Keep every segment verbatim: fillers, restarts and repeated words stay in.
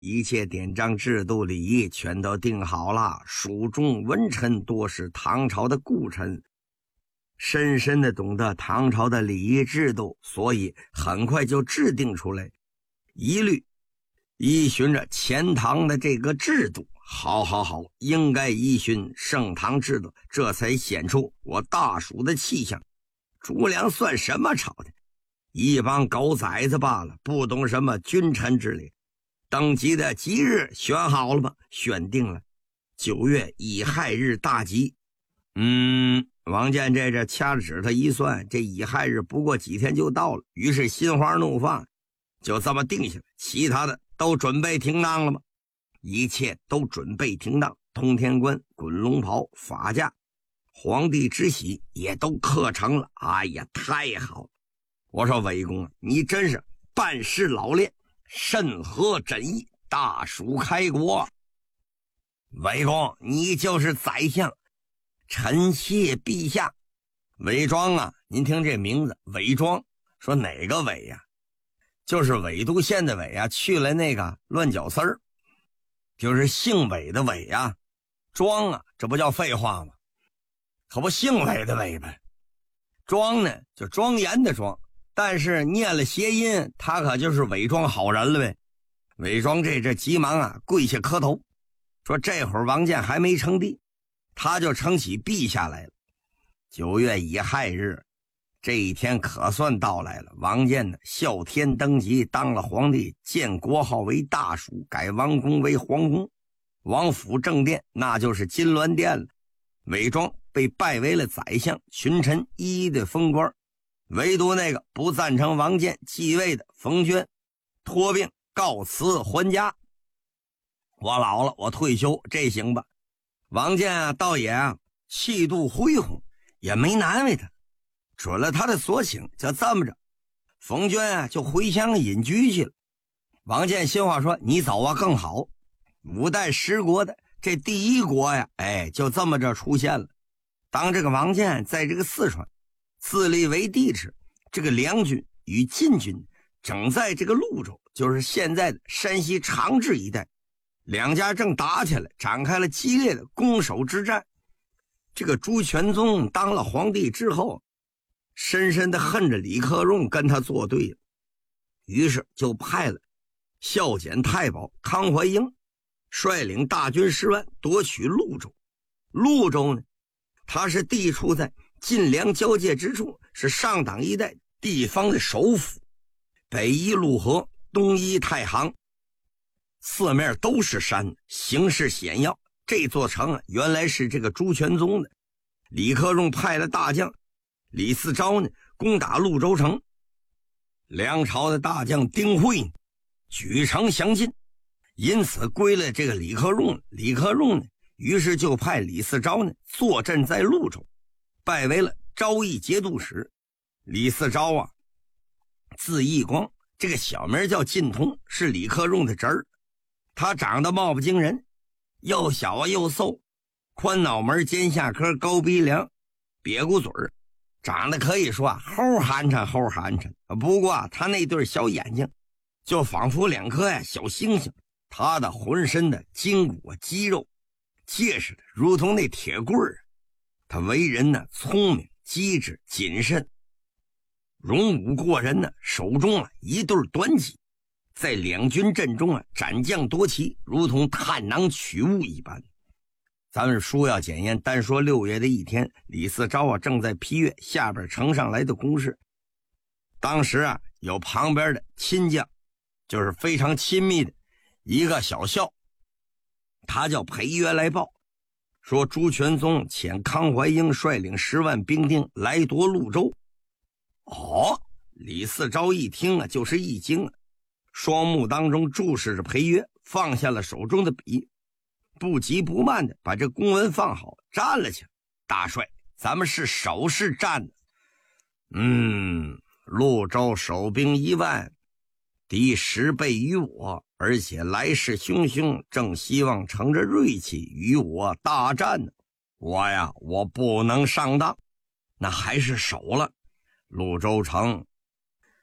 一切典章制度礼仪全都定好了，蜀中文臣多是唐朝的故臣，深深的懂得唐朝的礼仪制度，所以很快就制定出来，一律依循着前唐的这个制度。好好好，应该依循盛唐制度，这才显出我大蜀的气象。朱良算什么朝的？一帮狗崽子罢了，不懂什么君臣之礼。登基的吉日选好了吗？选定了，九月乙亥日大吉。嗯，王建这这掐着指头一算，这乙亥日不过几天就到了，于是心花怒放，就这么定下来。其他的都准备停当了吗？一切都准备停当，通天冠、滚龙袍、法驾，皇帝之喜也都刻成了。哎呀，太好了！我说韦公啊，你真是办事老练，甚合朕意，大蜀开国。韦公，你就是宰相，臣谢陛下。韦庄啊，您听这名字，韦庄，说哪个韦呀、啊？就是纬都县的纬啊，去了那个乱脚丝儿，就是姓韦的韦啊。庄啊，这不叫废话吗？可不姓韦的韦呗。庄呢，就庄严的庄，但是念了谐音，他可就是伪装好人了呗。伪装这这急忙啊跪下磕头，说这会儿王建还没称帝，他就称起陛下来了。九月乙亥日，这一天可算到来了。王建呢孝天登基，当了皇帝，建国号为大蜀，改王宫为皇宫，王府正殿那就是金銮殿了。伪装被拜为了宰相，群臣一一的封官，唯独那个不赞成王建继位的冯娟托病告辞还家。我老了，我退休，这行吧。王建啊倒也啊气度恢宏，也没难为他，准了他的所请，就这么着冯娟啊就回乡隐居去了。王建心话说，你走啊更好，五代十国的这第一国呀，哎，就这么着出现了。当这个王建在这个四川自立为帝时，这个梁军与晋军正在这个潞州，就是现在的山西长治一带，两家正打起来，展开了激烈的攻守之战。这个朱全宗当了皇帝之后，深深的恨着李克用跟他作对，于是就派了孝简太保康怀英率领大军十万夺取潞州。潞州呢，它是地处在晋梁交界之处，是上党一带地方的首府，北依潞河，东依太行，四面都是山，形势险要。这座城啊，原来是这个朱全宗的。李克用派了大将李嗣昭呢，攻打潞州城。梁朝的大将丁惠呢，举城相进，因此归了这个李克用。李克用呢，于是就派李嗣昭呢坐镇在潞州，拜为了昭义节度使。李嗣昭啊，字义光，这个小名叫晋通，是李克用的侄儿。他长得貌不惊人，又小啊又瘦，宽脑门，尖下颏，高鼻梁，瘪骨嘴儿，长得可以说啊齁寒碜齁寒碜。不过啊，他那对小眼睛就仿佛两颗呀小星星，他的浑身的筋骨啊肌肉结实的如同那铁棍儿。他为人呢聪明机智谨慎，勇武过人呢，手中啊一对短戟，在两军阵中啊斩将夺旗，如同探囊取物一般。咱们书要简言，单说六月的一天，李嗣昭啊正在批阅下边呈上来的公事。当时啊有旁边的亲将，就是非常亲密的一个小校，他叫裴约来报，说朱全宗遣康怀英率领十万兵丁来夺潞州。哦，李嗣昭一听啊就是一惊啊，双目当中注视着裴约，放下了手中的笔，不急不慢的把这公文放好，站了起来。大帅，咱们是守是战的？嗯，潞州守兵一万，敌十倍于我，而且来势汹汹，正希望乘着锐气与我大战呢。我呀，我不能上当，那还是守了。潞州城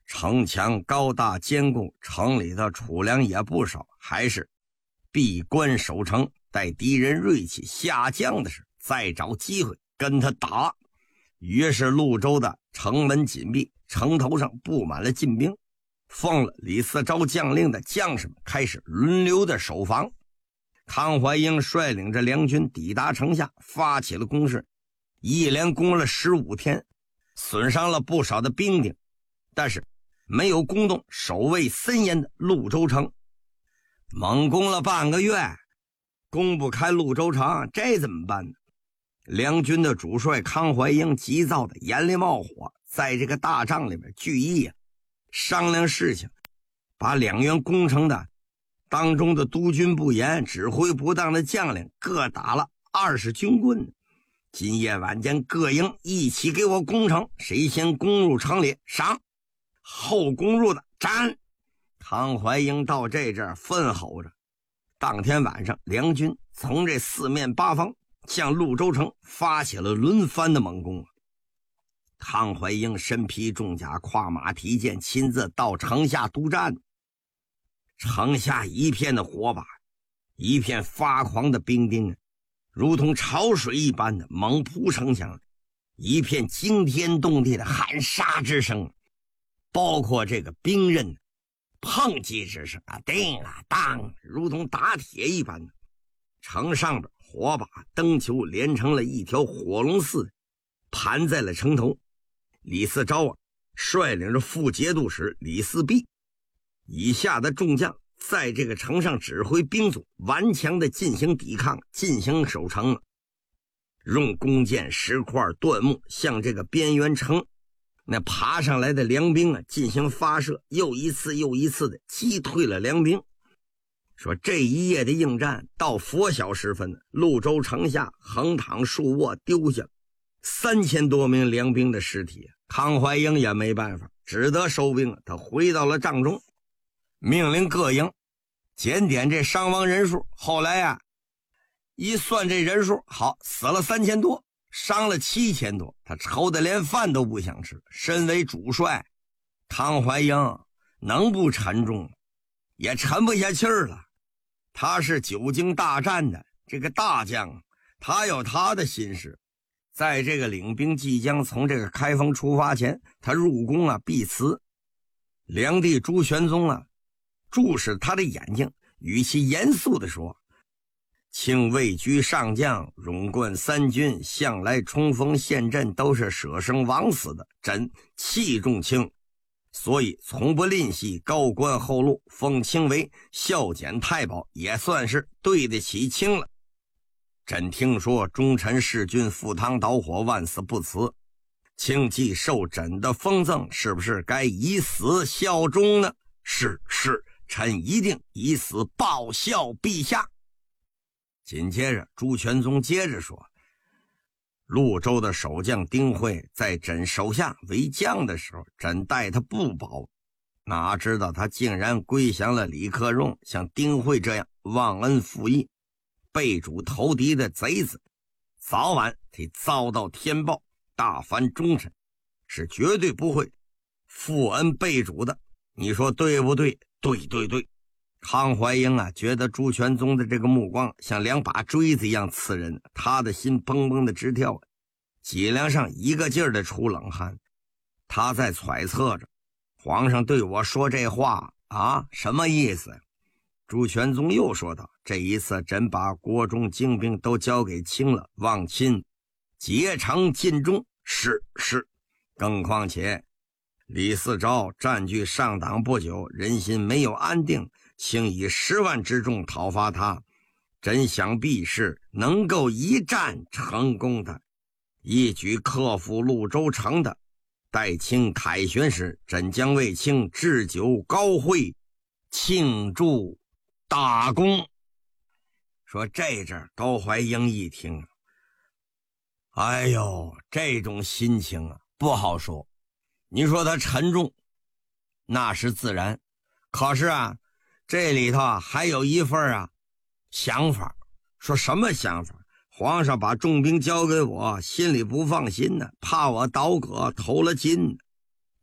城墙高大坚固，城里的储粮也不少，还是闭关守城，待敌人锐气下降的时候，再找机会跟他打。于是潞州的城门紧闭，城头上布满了禁兵，奉了李嗣昭将令的将士们开始轮流的守防。康怀英率领着梁军抵达城下，发起了攻势，一连攻了十五天，损伤了不少的兵丁，但是没有攻动守卫森严的潞州城。猛攻了半个月，攻不开潞州城，这怎么办呢？梁军的主帅康怀英急躁的眼里冒火，在这个大帐里面聚议啊，商量事情，把两员攻城的当中的督军不严、指挥不当的将领各打了二十军棍。今夜晚间各营一起给我攻城，谁先攻入城里赏，后攻入的斩。康怀英到这阵愤吼着。当天晚上，梁军从这四面八方向潞州城发起了轮番的猛攻。康怀英身披重甲，跨马提剑，亲自到城下督战。城下一片的火把，一片发狂的兵丁，如同潮水一般的猛扑城墙，一片惊天动地的喊杀之声，包括这个兵刃碰击之声啊，叮啊当，如同打铁一般的。城上边火把灯球连成了一条火龙似的盘在了城头。李嗣昭啊，率领着副节度使李嗣弼以下的众将，在这个城上指挥兵卒顽强的进行抵抗，进行守城，用弓箭、石块、断木向这个边缘城那爬上来的梁兵啊进行发射，又一次又一次的击退了梁兵。说这一夜的应战到拂晓时分，潞州城下横躺竖卧，丢下三千多名梁兵的尸体。康怀英也没办法，只得收兵了。他回到了帐中，命令各营检点这伤亡人数。后来啊，一算这人数，好，死了三千多，伤了七千多，他愁得连饭都不想吃。身为主帅，康怀英能不沉重？也沉不下气儿了。他是久经大战的这个大将，他有他的心事。在这个领兵即将从这个开封出发前，他入宫啊避辞。梁帝朱玄宗啊注视他的眼睛，语气严肃地说：卿位居上将，荣冠三军，向来冲锋陷阵都是舍生枉死的，朕器重卿，所以从不吝惜高官厚禄，封卿为孝检太保，也算是对得起卿了。朕听说忠臣弑君，赴汤蹈火，万死不辞，卿既受朕的封赠，是不是该以死效忠呢？是是，臣一定以死报效陛下。紧接着朱全宗接着说，潞州的守将丁会在朕手下为将的时候，朕待他不薄，哪知道他竟然归降了李克用，像丁会这样忘恩负义、背主投敌的贼子，早晚得遭到天报。大凡忠臣是绝对不会负恩背主的，你说对不对？对对对。康怀英啊，觉得朱全宗的这个目光像两把锥子一样刺人，他的心砰砰的直跳，脊梁上一个劲儿的出冷汗。他在揣测着，皇上对我说这话啊，什么意思？朱全宗又说道：这一次朕把国中精兵都交给卿了，望亲竭诚尽忠。是是，更况且李嗣昭占据上党不久，人心没有安定，请以十万之众讨伐他，朕想必是能够一战成功的，一举克服潞州城的。待卿凯旋时，朕将为卿置酒高会，庆祝大功。说这阵高怀英一听，哎呦，这种心情啊不好说。你说他沉重那是自然，可是啊这里头啊还有一份啊想法。说什么想法？皇上把重兵交给我，心里不放心呢，怕我倒戈投了金。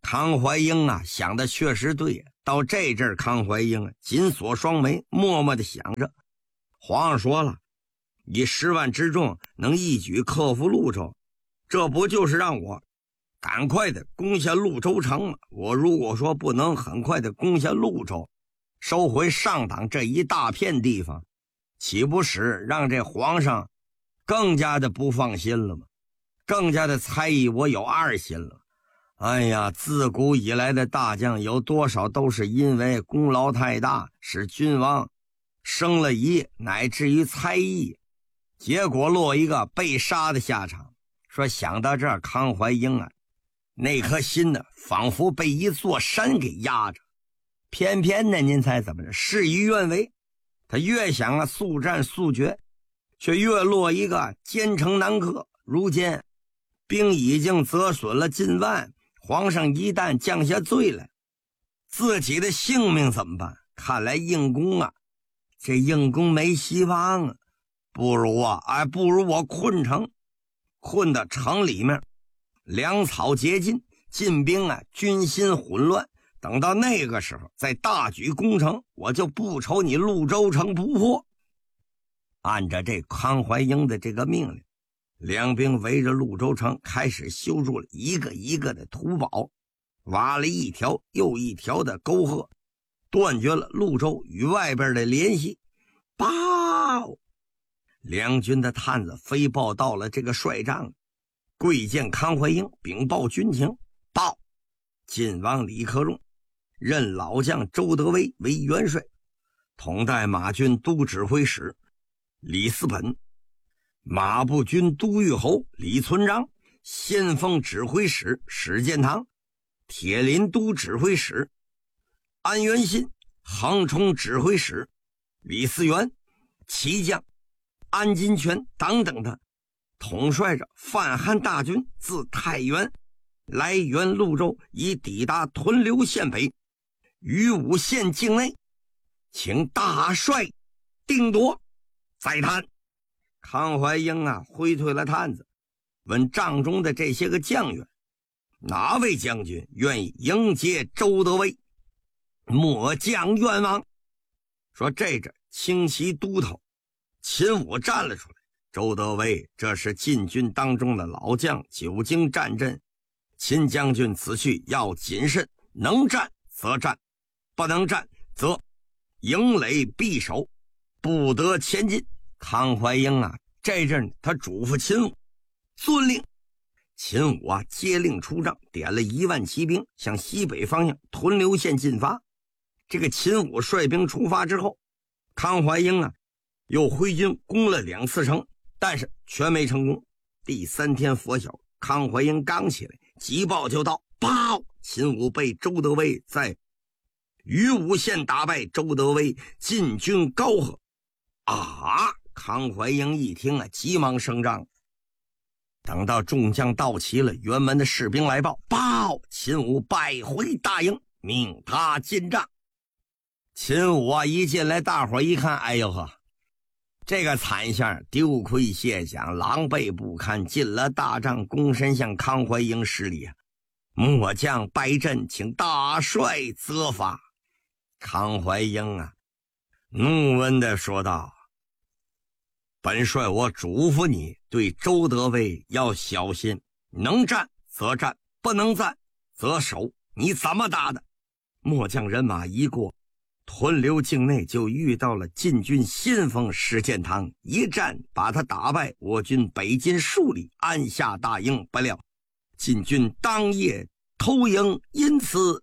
康怀英啊，想的确实对。到这阵儿，康怀英啊紧锁双眉，默默地想着：皇上说了，以十万之众能一举克服潞州，这不就是让我赶快的攻下潞州城吗？我如果说不能很快的攻下潞州，收回上党这一大片地方，岂不使让这皇上更加的不放心了吗？更加的猜疑我有二心了。哎呀，自古以来的大将有多少都是因为功劳太大，使君王生了疑，乃至于猜疑，结果落一个被杀的下场。说想到这儿，康怀英啊，那颗心呢，仿佛被一座山给压着。偏偏呢，您猜怎么着？事与愿违。他越想啊速战速决，却越落一个坚城难克。如今兵已经折损了近万，皇上一旦降下罪来，自己的性命怎么办？看来硬攻啊，这硬攻没希望啊。不如啊，哎，不如我困城，困到城里面，粮草竭尽，晋兵啊军心混乱。等到那个时候再大举攻城，我就不愁你潞州城不破。按照这康怀英的这个命令，两兵围着潞州城开始修筑了一个一个的土堡，挖了一条又一条的沟壑，断绝了潞州与外边的联系。报！两军的探子飞报到了这个帅帐，跪见康怀英，禀报军情。报：晋王李克用任老将周德威为元帅，统带马军都指挥使李嗣本，马步军都御侯李存璋，先锋指挥使史建堂，铁林都指挥使安元信，横冲指挥使李嗣源，骑将安金泉等等的，统帅着范汉大军自太原来援潞州，已抵达屯留县北于武县境内，请大帅定夺，再谈。康怀英啊挥退了探子，问帐中的这些个将员，哪位将军愿意迎接周德威？末将愿往。说这阵轻骑都头秦武站了出来。周德威这是晋军当中的老将，久经战阵，秦将军此去要谨慎，能战则战，不能战则营垒必守，不得前进。康怀英啊这阵他嘱咐秦武，遵令。秦武啊接令出帐，点了一万骑兵向西北方向屯留县进发。这个秦武率兵出发之后，康怀英啊又挥军攻了两次城，但是全没成功。第三天拂晓，康怀英刚起来，急报就到，报！秦武被周德威在于武县打败，周德威进军高河。啊！康怀英一听啊，急忙升帐。等到众将到齐了，辕门的士兵来报，报！秦武败回大营，命他进帐。秦武啊一进来，大伙一看，哎呦呵，这个惨相，丢盔卸甲，狼狈不堪，进了大帐，躬身向康怀英施礼啊。末将败阵，请大帅责罚。康怀英啊怒问地说道，本帅我嘱咐你，对周德威要小心，能战则战，不能战则守，你怎么打的？末将人马一过屯留境内，就遇到了晋军先锋史建堂，一战把他打败，我军北进数里，安下大营。不料晋军当夜偷营，因此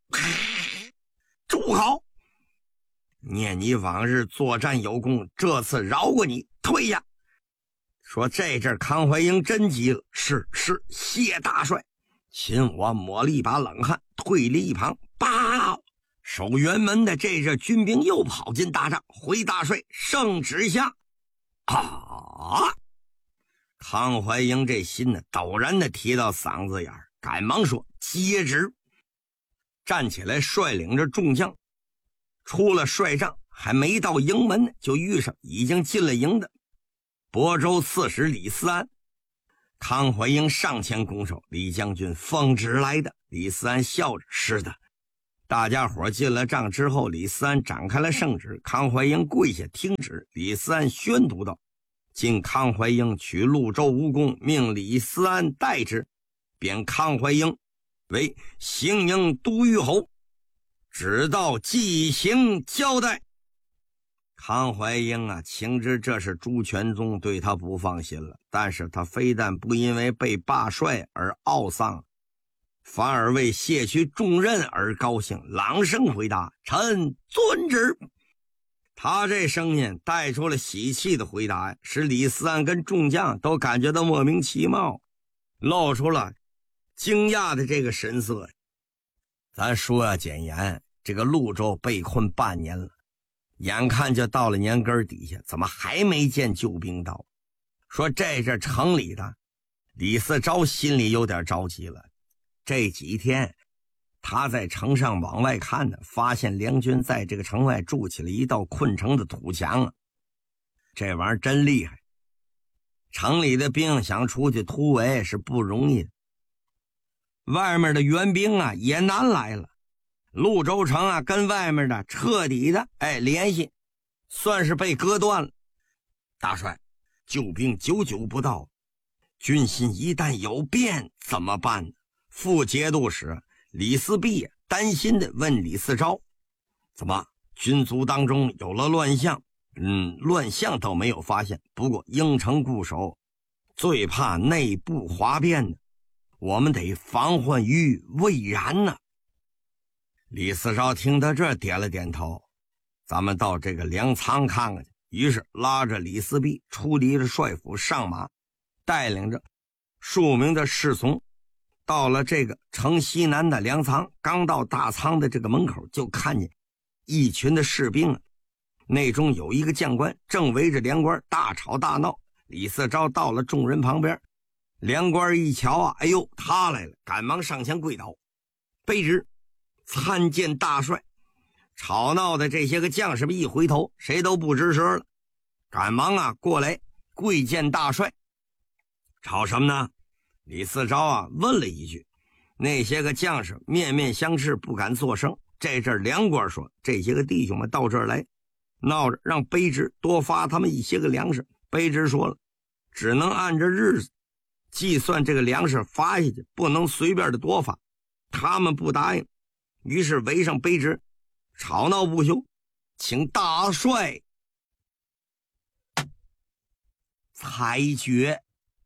住好，念你往日作战有功，这次饶过你，退下。说这阵康怀英真急了，是是，谢大帅。秦武抹了一把冷汗，退了一旁。报！守辕门的这阵军兵又跑进大帐，回大帅，圣旨下。啊！康怀英这心呢陡然的提到嗓子眼儿，赶忙说接旨。站起来，率领着众将出了帅帐，还没到营门呢，就遇上已经进了营的亳州刺史李嗣安。康怀英上前拱手，李将军奉旨来的。 李思安笑着：“是的。”大家伙进了帐之后，李思安展开了圣旨，康怀英跪下听旨。李思安宣读道：“今康怀英取潞州无功，命李思安代之，贬康怀英为行营都虞侯，只道即行交代。”康怀英啊，情知这是朱全宗对他不放心了，但是他非但不因为被罢帅而懊丧，反而为卸去重任而高兴，朗声回答：“臣遵旨。”他这声音带出了喜气的回答，使李思安跟众将都感觉到莫名其妙，露出了惊讶的这个神色。咱说要简言，这个潞州被困半年了，眼看就到了年根底下，怎么还没见救兵到？说这这城里的李嗣昭心里有点着急了。这几天他在城上往外看呢，发现梁军在这个城外筑起了一道困城的土墙啊，这玩意儿真厉害，城里的兵想出去突围是不容易的，外面的援兵啊也难来了。潞州城啊跟外面的彻底的哎联系算是被割断了。大帅，救兵久久不到，军心一旦有变怎么办呢？副节度使李嗣弼担心地问李嗣昭：“怎么军卒当中有了乱象？”嗯，乱象倒没有发现，不过应城固守，最怕内部哗变呢，我们得防患于未然呢。李嗣昭听到这点了点头：“咱们到这个粮仓看看去。”于是拉着李嗣弼出离了帅府，上马，带领着数名的侍从到了这个城西南的粮仓。刚到大仓的这个门口，就看见一群的士兵啊，内中有一个将官正围着粮官大吵大闹。李嗣昭到了众人旁边，粮官一瞧啊，哎呦，他来了，赶忙上前跪倒：“卑职参见大帅。”吵闹的这些个将士们一回头，谁都不吱声了，赶忙啊过来跪见大帅。吵什么呢？李嗣昭啊问了一句。那些个将士面面相视，不敢作声。这阵粮官说：“这些个弟兄们到这儿来闹着，让卑职多发他们一些个粮食。”卑职说了，只能按着日子计算这个粮食发下去，不能随便的多发。他们不答应，于是围上卑职，吵闹不休，请大帅裁决。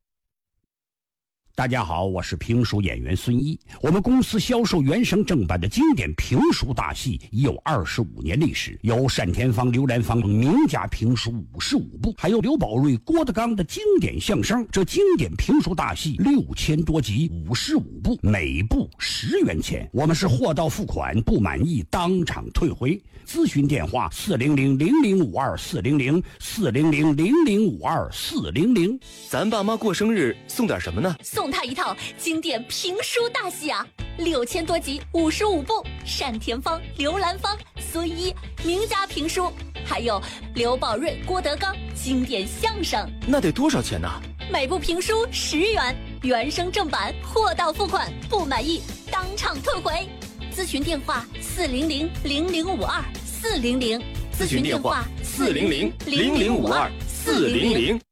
大家好，我是评书演员孙一。我们公司销售原声正版的经典评书大戏已有二十五年历史，有单田芳、刘兰芳名家评书五十五部，还有刘宝瑞、郭德纲的经典相声。这经典评书大戏六千多集，五十五部，每部十元钱。我们是货到付款，不满意当场退回。咨询电话：四零零零零五二四零零四零零零零五二四零零。 咱爸妈过生日送点什么呢？ 送他一套经典评书大戏啊，六千多集，五十五部，单田芳、刘兰芳、孙一名家评书，还有刘宝瑞、郭德纲经典相声。 那得多少钱呢？ 每部评书十元，原声正版，货到付款，不满意当场退回。咨询电话：四零零零零五二四零零。 咨询电话：四零零零零五二四零零。